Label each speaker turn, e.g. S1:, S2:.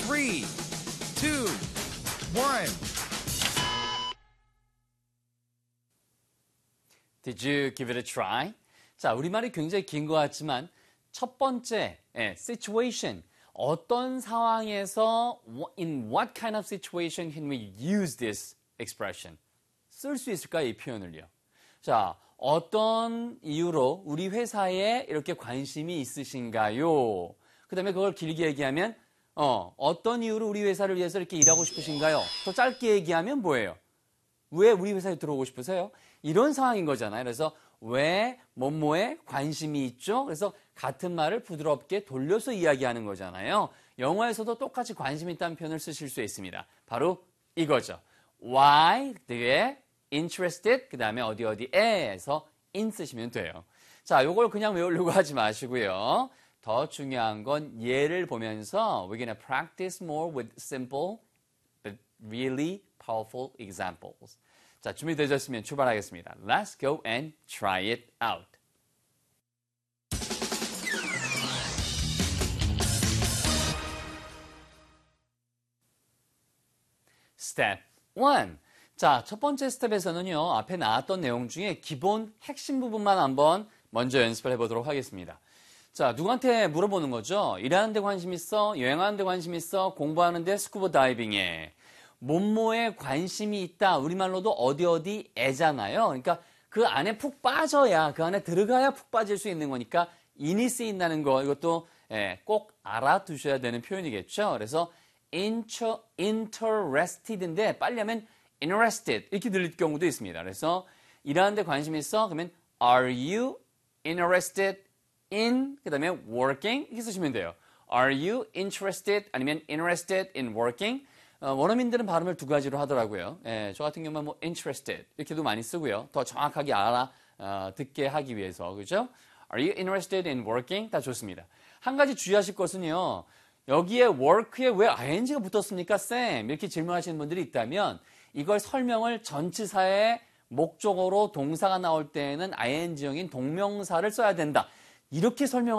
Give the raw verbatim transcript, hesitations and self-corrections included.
S1: three, two, one.
S2: Did you give it a try? 자, 우리말이 굉장히 긴 것 같지만 첫 번째, 예, situation. 어떤 상황에서 in what kind of situation can we use this expression? 쓸 수 있을까, 이 표현을요? 자, 어떤 이유로 우리 회사에 이렇게 관심이 있으신가요? 그 다음에 그걸 길게 얘기하면 어, 어떤 이유로 우리 회사를 위해서 이렇게 일하고 싶으신가요? 더 짧게 얘기하면 뭐예요? 왜 우리 회사에 들어오고 싶으세요? 이런 상황인 거잖아요. 그래서 왜 뭐뭐에 관심이 있죠? 그래서 같은 말을 부드럽게 돌려서 이야기하는 거잖아요. 영어에서도 똑같이 관심 있다는 표현을 쓰실 수 있습니다. 바로 이거죠. Why, 뒤에 interested, 그 다음에 어디 어디에서 in 쓰시면 돼요. 자, 요걸 그냥 외우려고 하지 마시고요. 더 중요한 건 예를 보면서 we're gonna practice more with simple but really powerful examples. 자, 준비되셨으면 출발하겠습니다. Let's go and try it out. Step one. 자, 첫 번째 스텝에서는요, 앞에 나왔던 내용 중에 기본 핵심 부분만 한번 먼저 연습을 해보도록 하겠습니다. 자, 누구한테 물어보는 거죠? 일하는 데 관심 있어? 여행하는 데 관심 있어? 공부하는 데 스쿠버 다이빙에. 뭐뭐에 관심이 있다. 우리말로도 어디 어디에잖아요. 그러니까 그 안에 푹 빠져야, 그 안에 들어가야 푹 빠질 수 있는 거니까 인이 쓰인다는 거, 이것도 예, 꼭 알아두셔야 되는 표현이겠죠. 그래서 inter, interested인데 빨리 하면 interested 이렇게 들릴 경우도 있습니다. 그래서 일하는 데 관심 있어? 그러면 are you interested in 그 다음에 working 이렇게 쓰시면 돼요. Are you interested 아니면 interested in working? 어, 원어민들은 발음을 두 가지로 하더라고요. 예, 저 같은 경우는 뭐 interested 이렇게도 많이 쓰고요. 더 정확하게 알아 어, 듣게 하기 위해서 그죠? Are you interested in working? 다 좋습니다. 한 가지 주의하실 것은요. 여기에 work에 왜 ing가 붙었습니까, 쌤? 이렇게 질문하시는 분들이 있다면 이걸 설명을 전치사의 목적어로 동사가 나올 때에는 ing형인 동명사를 써야 된다. 이렇게 설명